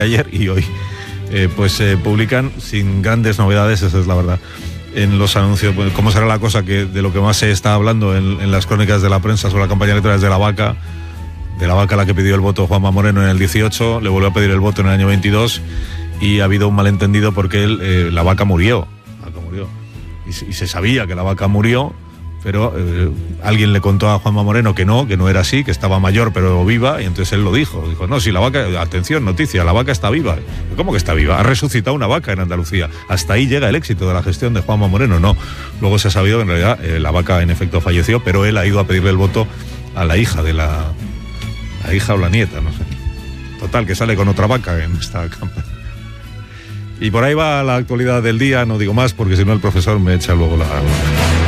ayer y hoy publican sin grandes novedades, esa es la verdad, en los anuncios. Pues, ¿cómo será la cosa que de lo que más se está hablando en las crónicas de la prensa sobre la campaña electoral es de la vaca a la que pidió el voto Juanma Moreno en el 18, le volvió a pedir el voto en el año 22 y ha habido un malentendido porque la vaca murió. Y se sabía que la vaca murió, pero alguien le contó a Juanma Moreno que no era así, que estaba mayor pero viva, y entonces él lo dijo, no, si la vaca, atención, noticia, la vaca está viva. ¿Cómo que está viva? Ha resucitado una vaca en Andalucía. Hasta ahí llega el éxito de la gestión de Juanma Moreno. No, luego se ha sabido que en realidad la vaca en efecto falleció, pero él ha ido a pedirle el voto a la hija la hija o la nieta, no sé. Total, que sale con otra vaca en esta campaña. Y por ahí va la actualidad del día, no digo más porque si no el profesor me echa luego la...